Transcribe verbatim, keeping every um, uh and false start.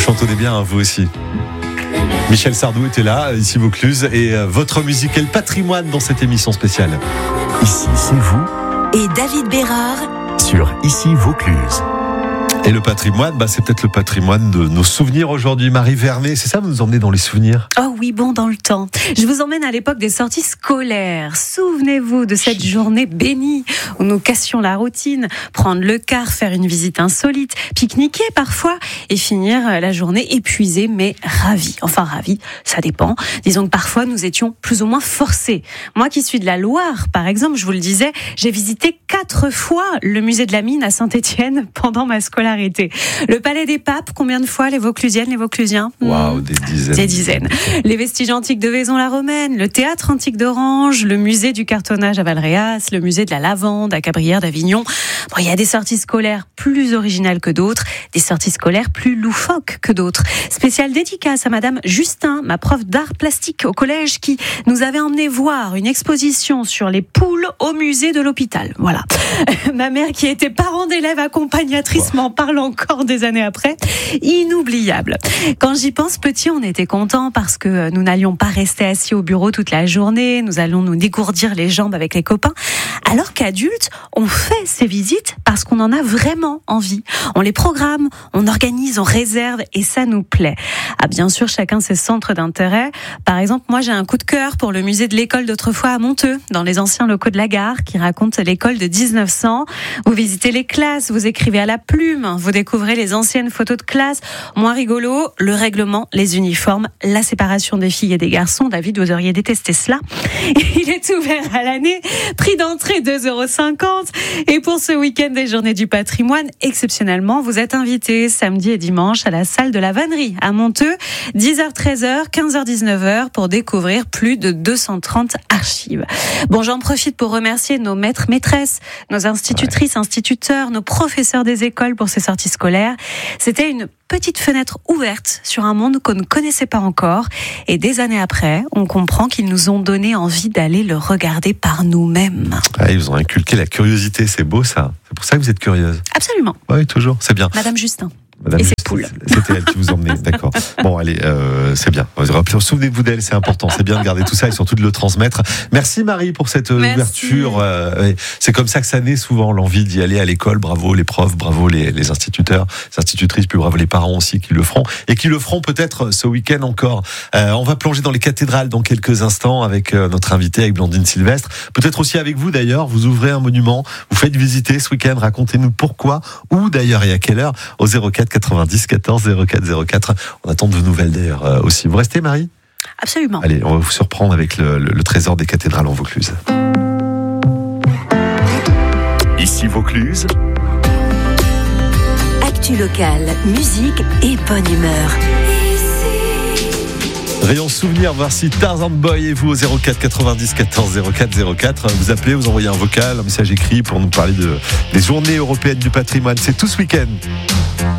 chantonnez bien, hein, vous aussi. Michel Sardou était là, ici Vaucluse, et euh, votre musique est le patrimoine dans cette émission spéciale. Ici, c'est vous. Et David Bérard Sur Ici Vaucluse. Et le patrimoine, bah, c'est peut-être le patrimoine de nos souvenirs aujourd'hui. Marie Vernet, c'est ça, vous nous emmenez dans les souvenirs? Oh oui, bon dans le temps. Je vous emmène à l'époque des sorties scolaires. Souvenez-vous de cette journée bénie où nous cassions la routine, prendre le car, faire une visite insolite, pique-niquer parfois et finir la journée épuisée mais ravis. Enfin ravis, ça dépend. Disons que parfois nous étions plus ou moins forcés. Moi qui suis de la Loire, par exemple, je vous le disais, j'ai visité quatre fois le musée de la Mine à Saint-Étienne pendant ma scolarité. Le Palais des Papes, combien de fois les Vauclusiennes, les Vauclusiens? Waouh, des dizaines. Des dizaines. Les vestiges antiques de Vaison-la-Romaine, le théâtre antique d'Orange, le musée du cartonnage à Valréas, le musée de la lavande à Cabrières d'Avignon. Bon, il y a des sorties scolaires plus originales que d'autres, des sorties scolaires plus loufoques que d'autres. Spéciale dédicace à Madame Justin, ma prof d'art plastique au collège, qui nous avait emmené voir une exposition sur les poules au musée de l'hôpital. Voilà. Ma mère, qui était parent d'élève accompagnatrice, m'en parle encore des années après. Inoubliable. Quand j'y pense, petit, on était contents parce que nous n'allions pas rester assis au bureau toute la journée, nous allons nous dégourdir les jambes avec les copains. Alors qu'adultes, on fait ces visites parce qu'on en a vraiment envie. On les programme, on organise, on réserve et ça nous plaît. Ah, bien sûr, chacun ses centres d'intérêt. Par exemple, moi, j'ai un coup de cœur pour le musée de l'école d'autrefois à Monteux, dans les anciens locaux de la gare, qui raconte l'école de dix-neuf cents. Vous visitez les classes, vous écrivez à la plume, vous découvrez les anciennes photos de classe. Moins rigolo, le règlement, les uniformes, la séparation des filles et des garçons. David, vous auriez détesté cela. Il est ouvert à l'année, prix d'entrée deux euros cinquante. Et pour ce week-end des Journées du patrimoine, exceptionnellement, vous êtes invité samedi et dimanche à la salle de la Vannerie à Monteux, dix heures treize heures, quinze heures dix-neuf heures, pour découvrir plus de deux cent trente archives. Bon, j'en profite pour remercier nos maîtres, maîtresses, nos institutrices, instituteurs, nos professeurs des écoles pour ces sorties scolaires. C'était une petite fenêtre ouverte sur un monde qu'on ne connaissait pas encore. Et des années après, on comprend qu'ils nous ont donné envie d'aller le regarder par nous-mêmes. Ah, ils vous ont inculqué la curiosité, c'est beau ça. C'est pour ça que vous êtes curieuse. Absolument. Oui, toujours, c'est bien. Madame Justin. Madame et ses Juste, poules. C'était elle qui vous emmenait, d'accord. Bon, allez, euh, c'est bien. Souvenez-vous d'elle, c'est important. C'est bien de garder tout ça et surtout de le transmettre. Merci Marie pour cette Merci. ouverture. Euh, c'est comme ça que ça naît souvent, l'envie d'y aller à l'école. Bravo les profs, bravo les, les instituteurs, les institutrices, puis bravo les parents aussi qui le feront et qui le feront peut-être ce week-end encore. Euh, on va plonger dans les cathédrales dans quelques instants avec euh, notre invitée, avec Blandine Sylvestre. Peut-être aussi avec vous d'ailleurs. Vous ouvrez un monument, vous faites visiter ce week-end. Racontez-nous pourquoi, où d'ailleurs et à quelle heure au zéro quatre quatre-vingt-dix quatorze zéro quatre zéro quatre. On attend de vos nouvelles d'ailleurs euh, aussi. Vous restez Marie ? Absolument. Allez, on va vous surprendre avec le, le, le trésor des cathédrales en Vaucluse. Ici Vaucluse. Actu locale, musique et bonne humeur. Rayon souvenir, voir si Tarzan Boy et vous au zéro quatre quatre-vingt-dix quatorze zéro quatre zéro quatre. Vous appelez, vous envoyez un vocal, un message écrit pour nous parler de, des journées européennes du patrimoine. C'est tout ce week-end.